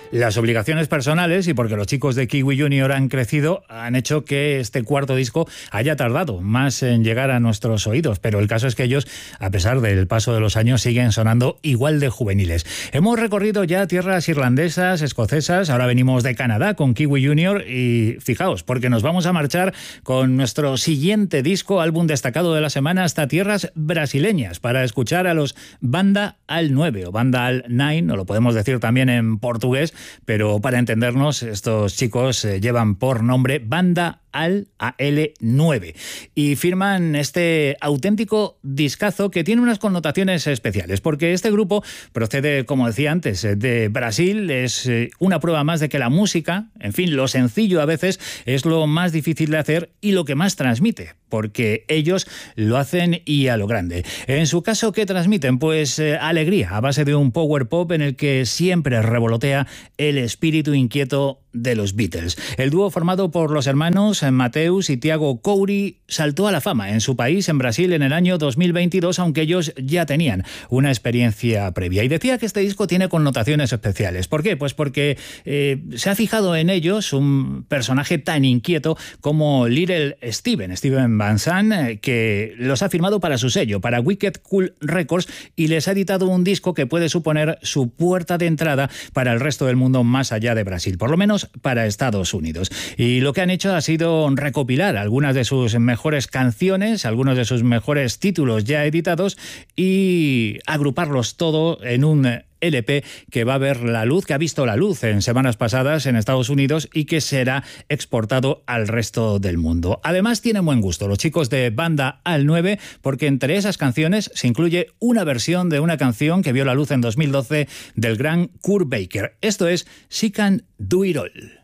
Las obligaciones personales y porque los chicos de Kiwi Junior han crecido han hecho que este cuarto disco haya tardado más en llegar a nuestros oídos, pero el caso es que ellos, a pesar del paso de los años, siguen sonando igual de juveniles. Hemos recorrido ya tierras irlandesas, escocesas, ahora venimos de Canadá con Kiwi Junior y fijaos, porque nos vamos a marchar con nuestro siguiente disco, álbum destacado de la semana, hasta tierras brasileñas para escuchar a los Banda Al 9 o Banda Al 9, o lo podemos decir también en portugués, pero para entendernos, estos chicos llevan por nombre Banda Al 9 y firman este auténtico discazo que tiene unas connotaciones especiales, porque este grupo procede, como decía antes, de Brasil. Es una prueba más de que la música, en fin, lo sencillo a veces es lo más difícil de hacer y lo que más transmite, porque ellos lo hacen y a lo grande. En su caso, ¿qué transmiten? Pues alegría, a base de un power pop en el que siempre revolotea el espíritu inquieto de los Beatles. El dúo formado por los hermanos Mateus y Tiago Couri saltó a la fama en su país, en Brasil, en el año 2022, aunque ellos ya tenían una experiencia previa. Y decía que este disco tiene connotaciones especiales. ¿Por qué? Pues porque se ha fijado en ellos un personaje tan inquieto como Little Steven Van Zandt, que los ha firmado para su sello, para Wicked Cool Records, y les ha editado un disco que puede suponer su puerta de entrada para el resto del mundo más allá de Brasil, por lo menos para Estados Unidos. Y lo que han hecho ha sido recopilar algunas de sus mejores canciones, algunos de sus mejores títulos ya editados y agruparlos todo en un LP que va a ver la luz, que ha visto la luz en semanas pasadas en Estados Unidos y que será exportado al resto del mundo. Además, tienen buen gusto los chicos de Banda Al 9, porque entre esas canciones se incluye una versión de una canción que vio la luz en 2012 del gran Kurt Baker. Esto es She Can Do It All.